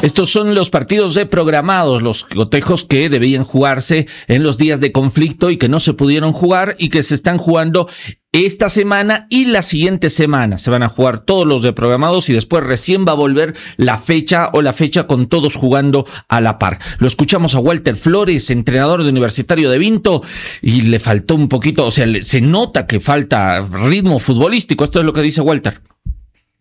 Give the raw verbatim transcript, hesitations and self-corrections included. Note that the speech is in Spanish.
Estos son los partidos de programados, los cotejos que debían jugarse en los días de conflicto y que no se pudieron jugar y que se están jugando esta semana y la siguiente semana. Se van a jugar todos los de programados y después recién va a volver la fecha o la fecha con todos jugando a la par. Lo escuchamos a Walter Flores, entrenador de Universitario de Vinto, y le faltó un poquito, o sea, se nota que falta ritmo futbolístico. Esto es lo que dice Walter.